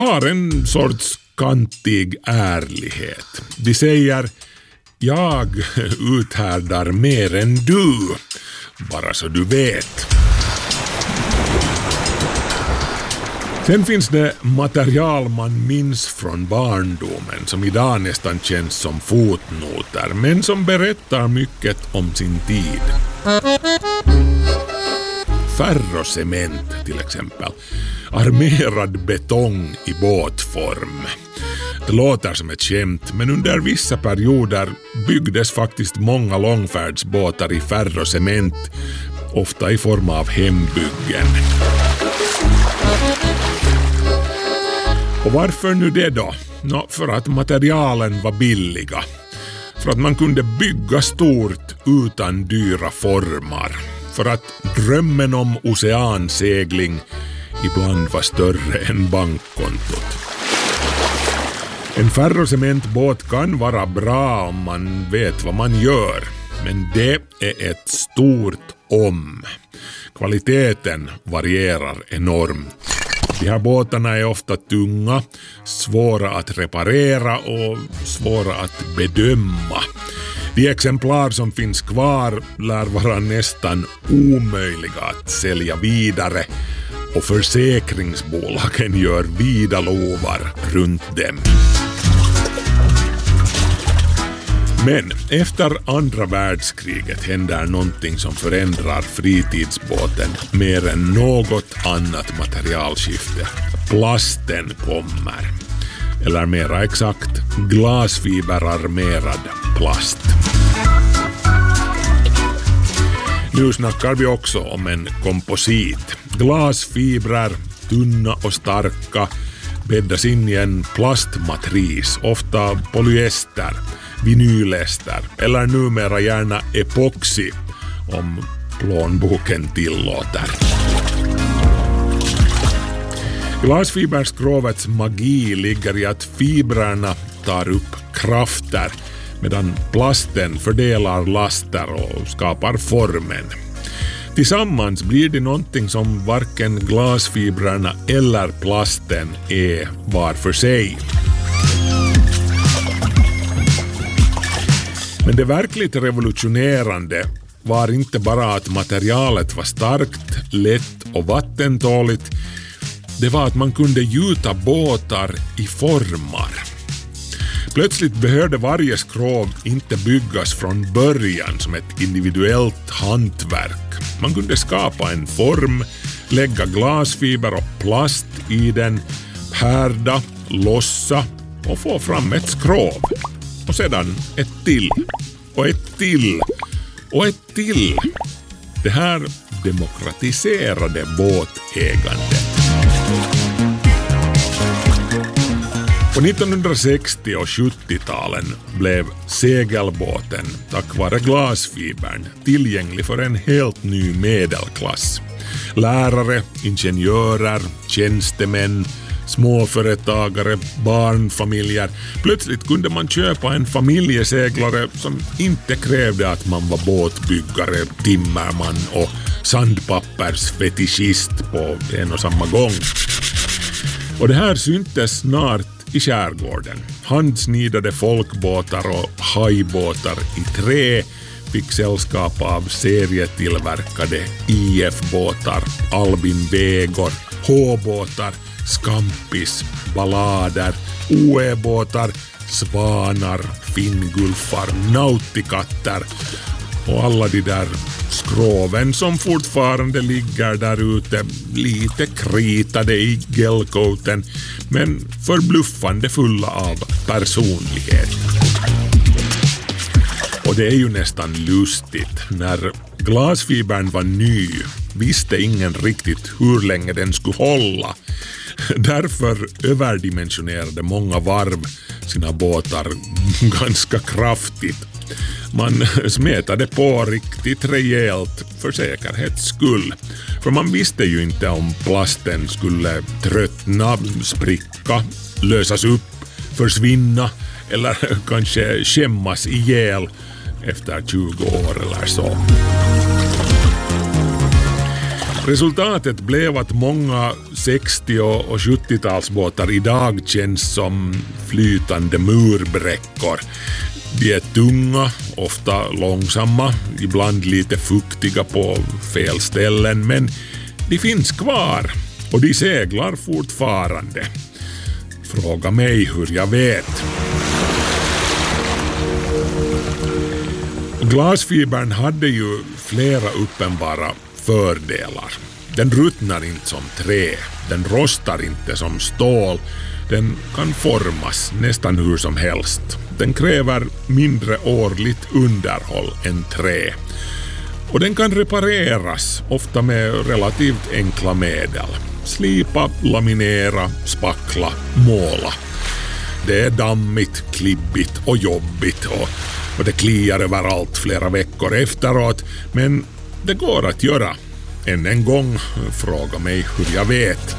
har en sorts kantig ärlighet. De säger: jag uthärdar mer än du, bara så du vet. Sen finns det material man minns från barndomen som idag nästan känns som fotnoter, men som berättar mycket om sin tid. Ferrocement till exempel. Armerad betong i båtform. Det låter som ett skämt, men under vissa perioder byggdes faktiskt många långfärdsbåtar i ferrocement, ofta i form av hembyggen. Och varför nu det då? För att materialen var billiga. För att man kunde bygga stort utan dyra formar. För att drömmen om oceansegling ibland var större än bankkontot. En ferrocementbåt kan vara bra om man vet vad man gör. Men det är ett stort om. Kvaliteten varierar enormt. De här båtarna är ofta tunga, svåra att reparera och svåra att bedöma. De exemplar som finns kvar lär vara nästan omöjliga att sälja vidare och försäkringsbolagen gör vida lovar runt dem. Men efter andra världskriget händer någonting som förändrar fritidsbåten mer än något annat materialskifte. Plasten kommer. Eller mera exakt, glasfiberarmerad plast. Nu snackar vi också om en komposit. Glasfibrer, tunna och starka, bäddas in i en plastmatris, ofta polyester, vinylester eller numera gärna epoxy om plånboken tillåter. Glasfiberskrovets magi ligger i att fibrerna tar upp krafter medan plasten fördelar laster och skapar formen. Tillsammans blir det någonting som varken glasfibrerna eller plasten är var för sig. Men det verkligt revolutionerande var inte bara att materialet var starkt, lätt och vattentåligt. Det var att man kunde gjuta båtar i formar. Plötsligt behövde varje skrov inte byggas från början som ett individuellt hantverk. Man kunde skapa en form, lägga glasfiber och plast i den, härda, lossa och få fram ett skrov. Och sedan ett till, och ett till, och ett till. Det här demokratiserade båtägandet. På 1960- och 70-talen blev segelbåten tack vare glasfibern tillgänglig för en helt ny medelklass. Lärare, ingenjörer, tjänstemän, småföretagare, barnfamiljer. Plötsligt kunde man köpa en familjeseglare som inte krävde att man var båtbyggare, timmerman och sandpappersfetischist på en och samma gång. Och det här syntes snart i skärgården. Handsnidade folkbåtar och hajbåtar i trä fick sällskap av serietillverkade IF-båtar, Albin Vegor, H-båtar, Skampis, Ballader, OE-båtar, Svanar, Finngulfar, Nautikatter och alla de där skroven som fortfarande ligger där ute, lite kritade i gelcoaten men förbluffande fulla av personlighet. Och det är ju nästan lustigt. När glasfibern var ny visste ingen riktigt hur länge den skulle hålla. Därför överdimensionerade många varv sina båtar ganska kraftigt. Man smetade på riktigt rejält för säkerhets skull. För man visste ju inte om plasten skulle tröttna, spricka, lösas upp, försvinna eller kanske skämmas ihjäl efter 20 år eller så. Resultatet blev att många 60- och 70-talsbåtar idag känns som flytande murbräckor. De är tunga, ofta långsamma, ibland lite fuktiga på fel ställen, men de finns kvar och de seglar fortfarande. Fråga mig hur jag vet. Glasfibern hade ju flera uppenbara fördelar. Den ruttnar inte som trä, den rostar inte som stål, den kan formas nästan hur som helst. Den kräver mindre årligt underhåll än trä. Och den kan repareras, ofta med relativt enkla medel. Slipa, laminera, spackla, måla. Det är dammigt, klibbigt och jobbigt och det kliar överallt flera veckor efteråt, men det går att göra. Än en gång, fråga mig hur jag vet.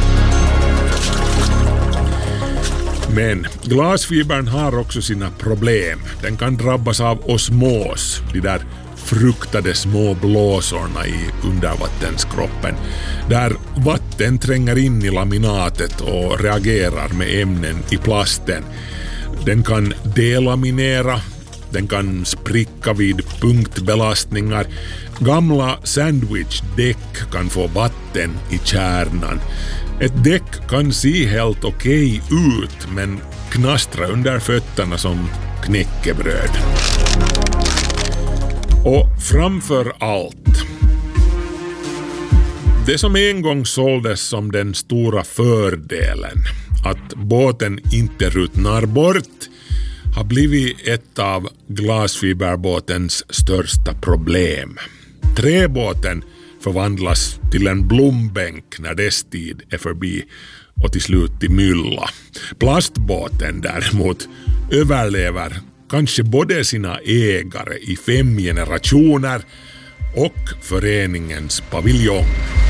Men glasfibern har också sina problem. Den kan drabbas av osmos, de där fruktade små blåsorna i undervattenskroppen, där vatten tränger in i laminatet och reagerar med ämnen i plasten. Den kan delaminera, den kan spricka vid punktbelastningar. Gamla sandwichdäck kan få vatten i kärnan. Ett däck kan se helt okej ut, men knastra under fötterna som knäckebröd. Och framför allt, det som en gång såldes som den stora fördelen, att båten inte ruttnar bort, har blivit ett av glasfiberbåtens största problem. Träbåten förvandlas till en blombänk när dess tid är förbi och till slut till mylla. Plastbåten däremot överlever kanske både sina ägare i 5 generationer och föreningens paviljong.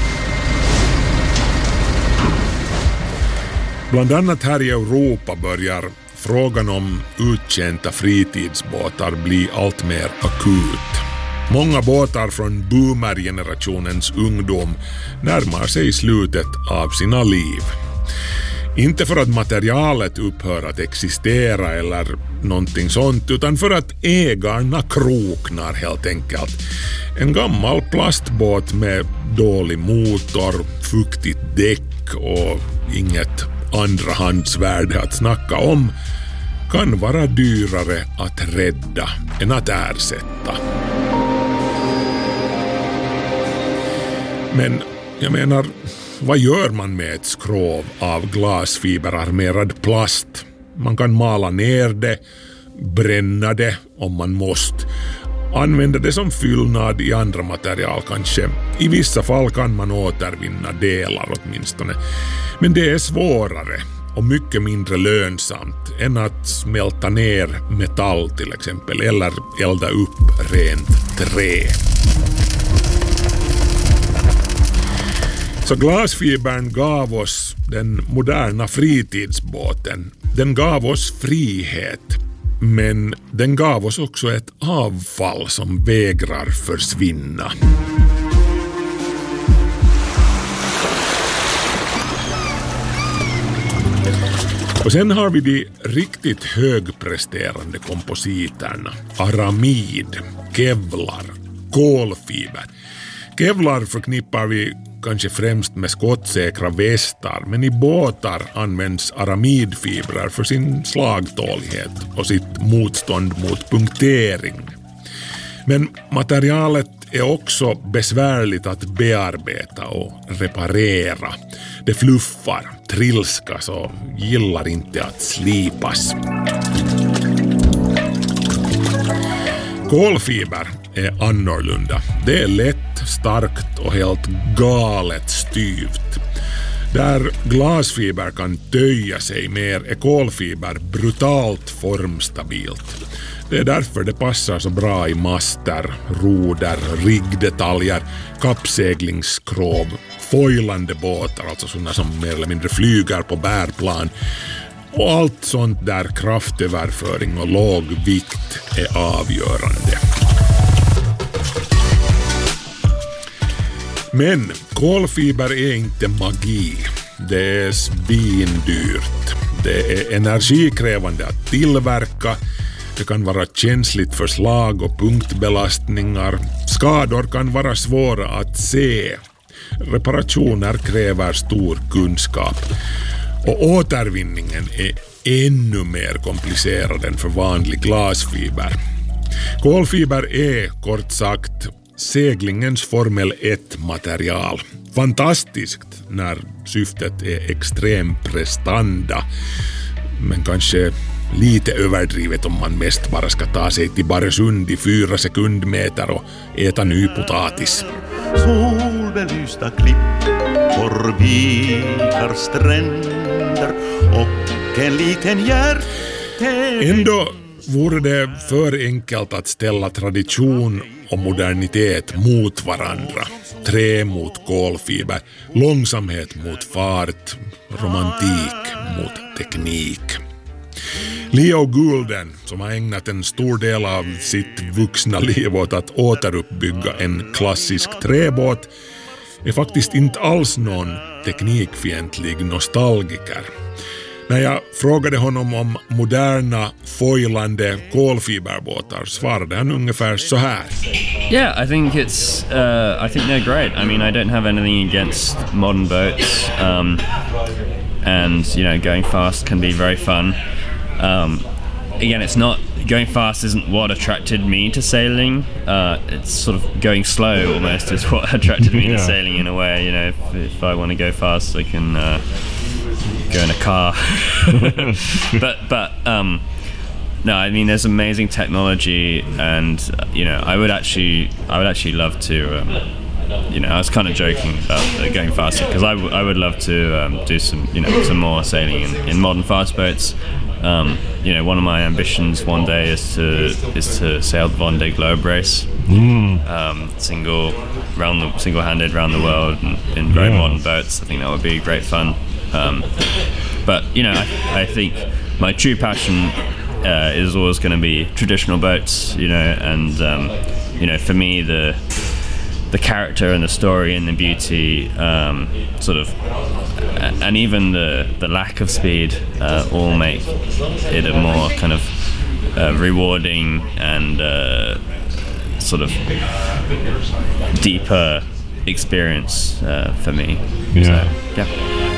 Bland annat här i Europa börjar frågan om uttjänta fritidsbåtar blir allt mer akut. Många båtar från boomer-generationens ungdom närmar sig slutet av sina liv. Inte för att materialet upphör att existera eller någonting sånt, utan för att ägarna kroknar helt enkelt. En gammal plastbåt med dålig motor, fuktigt däck och inget andrahandsvärde att snacka om kan vara dyrare att rädda än att ersätta. Men jag menar, vad gör man med ett skrov av glasfiberarmerad plast? Man kan mala ner det, bränna det om man måste, använda det som fyllnad i andra material kanske. I vissa fall kan man återvinna delar åtminstone. Men det är svårare och mycket mindre lönsamt än att smälta ner metall till exempel eller elda upp rent trä. Så glasfibern gav oss den moderna fritidsbåten. Den gav oss frihet. Men den gav oss också ett avfall som vägrar försvinna. Och sen har vi de riktigt högpresterande kompositerna. Aramid, kevlar, kolfiber. Kevlar förknippar vi kanske främst med skottsäkra västar, men i båtar används aramidfibrer för sin slagtålighet och sitt motstånd mot punktering. Men materialet är också besvärligt att bearbeta och reparera. Det fluffar, trilskas och gillar inte att slipas. Kolfiber är annorlunda. Det är lätt, starkt och helt galet styvt. Där glasfiber kan töja sig mer är kolfiber brutalt formstabilt. Det är därför det passar så bra i master, roder, riggdetaljer, kappseglingsskrov, foilande båtar, alltså sådana som mer eller mindre flyger på bärplan, och allt sånt där kraftöverföring och låg vikt är avgörande. Men kolfiber är inte magi. Det är svindyrt. Det är energikrävande att tillverka. Det kan vara känsligt för slag och punktbelastningar. Skador kan vara svåra att se. Reparationer kräver stor kunskap. Och återvinningen är ännu mer komplicerad än för vanlig glasfiber. Kolfiber är kort sagt seglingens Formel 1-material. Fantastiskt när syftet är extrem prestanda, men kanske lite överdrivet om man mest bara ska ta sig till Baresund i 4 sekundmeter och äta nypotatis. Solbelysta klippor, vikar, stränder och en liten hjärte. Ändå vore det för enkelt att ställa tradition och modernitet mot varandra. Trä mot kolfiber, långsamhet mot fart, romantik mot teknik. Leo Goulden, som har ägnat en stor del av sitt vuxna liv åt att återuppbygga en klassisk träbåt, är faktiskt inte alls någon teknikfientlig nostalgiker. När jag frågade honom om moderna, foilande kolfiberbåtar svarade han ungefär så här. Yeah, I think they're great. I mean, I don't have anything against modern boats, and going fast can be very fun. Again, going fast isn't what attracted me to sailing. It's sort of going slow almost is what attracted me to sailing in a way. If I want to go fast, I can go in a car. but no, I mean, there's amazing technology, and I would actually love to. I was kind of joking about going faster because I would love to do some more sailing in modern fast boats. One of my ambitions one day is to sail the Vendée Globe race, single-handed around the world in very modern boats. I think that would be great fun. But I think my true passion is always going to be traditional boats. And for me the character and the story and the beauty, and even the lack of speed, all make it a more kind of rewarding and sort of deeper experience for me. Yeah. So, yeah.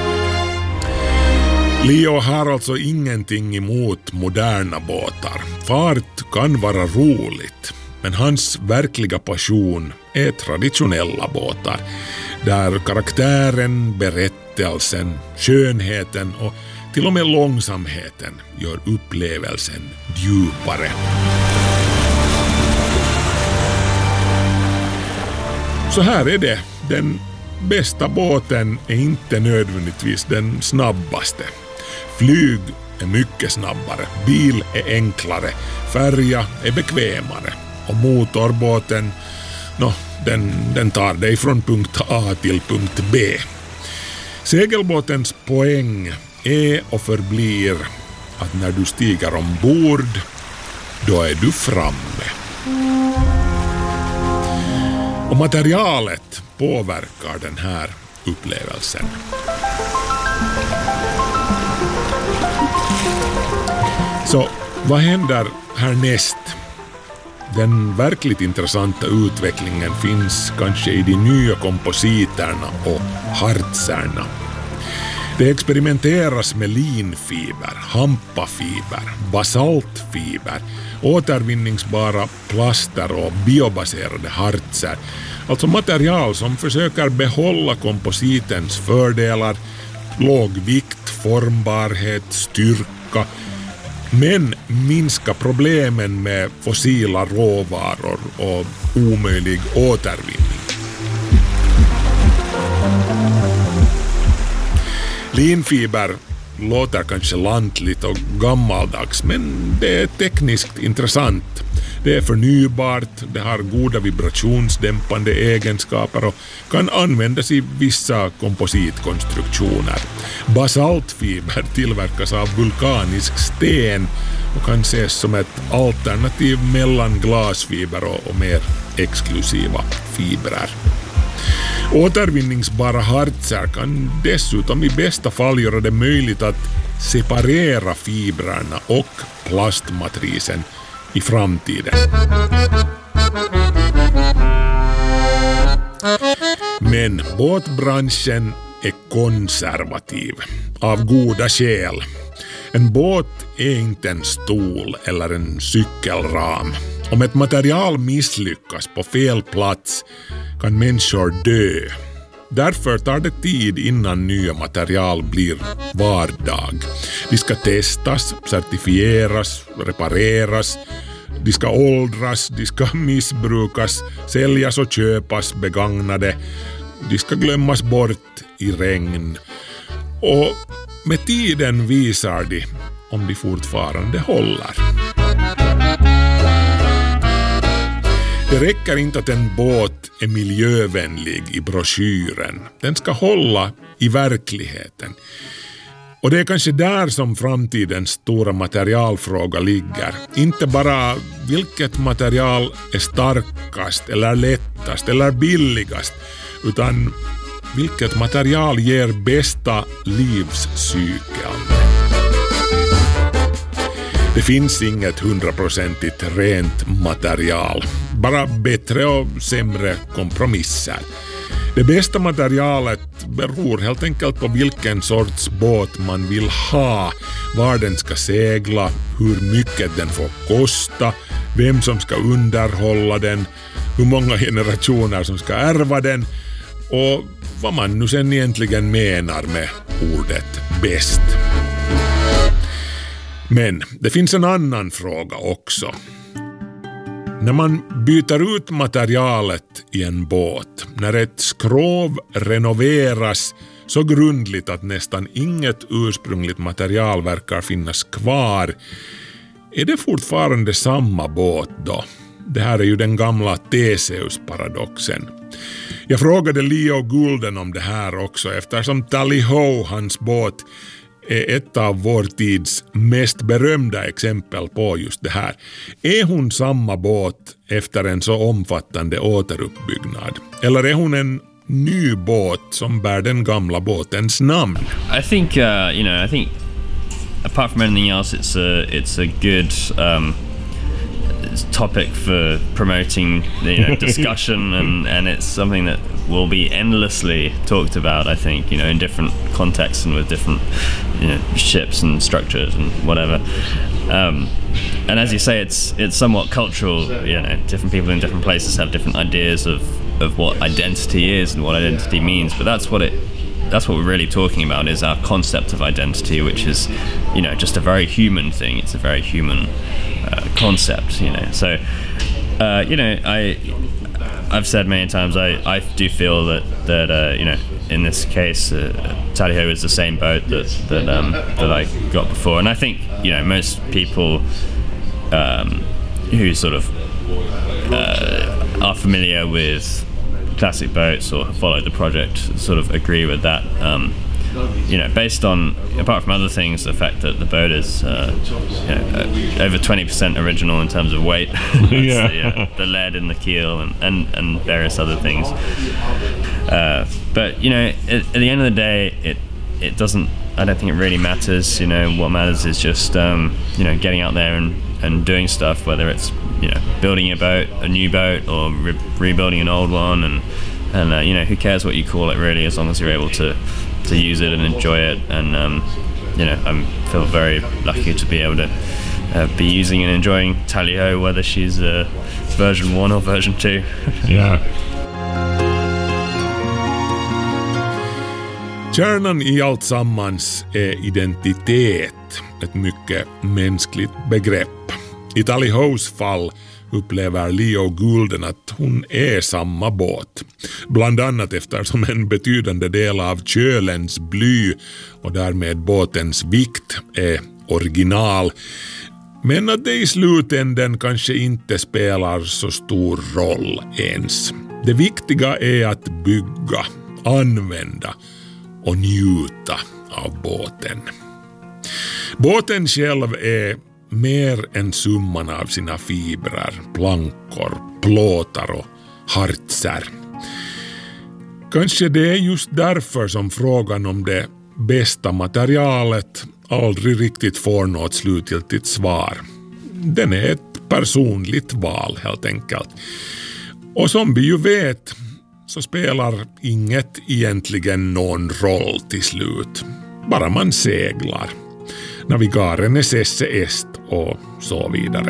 Leo har alltså ingenting emot moderna båtar. Fart kan vara roligt, men hans verkliga passion är traditionella båtar, där karaktären, berättelsen, skönheten och till och med långsamheten gör upplevelsen djupare. Så här är det. Den bästa båten är inte nödvändigtvis den snabbaste. Flyg är mycket snabbare, bil är enklare, färja är bekvämare och motorbåten, den tar dig från punkt A till punkt B. Segelbåtens poäng är och förblir att när du stiger ombord, då är du framme. Och materialet påverkar den här upplevelsen. Så vad händer härnäst? Den verkligt intressanta utvecklingen finns kanske i de nya kompositerna och hartserna. Det experimenteras med linfiber, hampafiber, basaltfiber, återvinningsbara plaster och biobaserade hartser. Alltså material som försöker behålla kompositens fördelar, låg vikt, formbarhet, styrka, men minska problemen med fossila råvaror och omöjlig återvinning. Linfiber låter kanske lantligt och gammaldags, men det är tekniskt intressant. Det är förnybart, det har goda vibrationsdämpande egenskaper och kan användas i vissa kompositkonstruktioner. Basaltfiber tillverkas av vulkanisk sten och kan ses som ett alternativ mellan glasfiber och mer exklusiva fibrer. Återvinningsbara hartser kan dessutom i bästa fall göra det möjligt att separera fibrerna och plastmatrisen i framtiden. Men båtbranschen är konservativ av goda skäl. En båt är inte en stol eller en cykelram. Om ett material misslyckas på fel plats kan människor dö. Därför tar det tid innan nya material blir vardag. De ska testas, certifieras, repareras. De ska åldras, de ska missbrukas, säljas och köpas begagnade. De ska glömmas bort i regn. Och med tiden visar de om de fortfarande håller. Det räcker inte att en båt är miljövänlig i broschyren. Den ska hålla i verkligheten. Och det är kanske där som framtidens stora materialfråga ligger. Inte bara vilket material är starkast eller lättast eller billigast, utan vilket material ger bästa livscykeln. Det finns inget 100% rent material, bara bättre och sämre kompromisser. Det bästa materialet beror helt enkelt på vilken sorts båt man vill ha, var den ska segla, hur mycket den får kosta, vem som ska underhålla den, hur många generationer som ska ärva den och vad man nu sen egentligen menar med ordet bäst. Men det finns en annan fråga också. När man byter ut materialet i en båt, när ett skrov renoveras så grundligt att nästan inget ursprungligt material verkar finnas kvar, är det fortfarande samma båt då? Det här är ju den gamla Theseus-paradoxen. Jag frågade Leo Goulden om det här också eftersom Tally-Ho, hans båt, är ett av vår tids mest berömda exempel på just det här. Är hon samma båt efter en så omfattande återuppbyggnad? Eller är hon en ny båt som bär den gamla båtens namn? I think, I think apart from anything else, it's a good topic for promoting discussion and it's something that will be endlessly talked about, I think, in different contexts and with different ships and structures and whatever, and as you say, it's somewhat cultural. Different people in different places have different ideas of what identity is and what identity means, but that's what we're really talking about, is our concept of identity, which is just a very human thing. It's a very human concept, so I've said many times I do feel that in this case Tally-Ho is the same boat that I got before, and I think most people who sort of are familiar with classic boats or follow the project sort of agree with that, based on, apart from other things, the fact that the boat is over 20% original in terms of weight. The lead in the keel and various other things, but at the end of the day it doesn't, I don't think it really matters. What matters is just getting out there and doing stuff, whether it's building a new boat or rebuilding an old one, and who cares what you call it really, as long as you're able to use it and enjoy it. And I feel very lucky to be able to be using and enjoying Tally-Ho, whether she's version 1 or version 2. Yeah. Kärnan i allt sammans är identitet, ett mycket mänskligt begrepp. I Tally-Hos fall upplever Leo Goulden att hon är samma båt. Bland annat eftersom en betydande del av kölens bly och därmed båtens vikt är original. Men att det i slutänden kanske inte spelar så stor roll ens. Det viktiga är att bygga, använda och njuta av båten. Båten själv är mer än summan av sina fibrer, plankor, plåtar och hartser. Kanske det är just därför som frågan om det bästa materialet aldrig riktigt får något slutgiltigt svar. Den är ett personligt val helt enkelt. Och som vi ju vet så spelar inget egentligen någon roll till slut. Bara man seglar. Navigaren esse est och så vidare.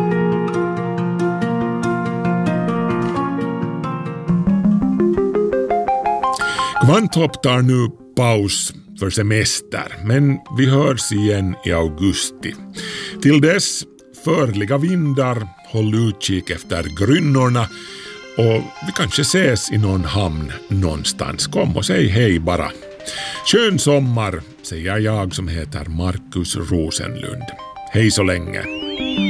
Kvanthopp tar nu paus för semester, men vi hörs igen i augusti. Till dess, förliga vindar, håll utkik efter grynnorna och vi kanske ses i någon hamn någonstans. Kom och säg hej bara. Skön sommar, säger jag som heter Markus Rosenlund. Hej så länge.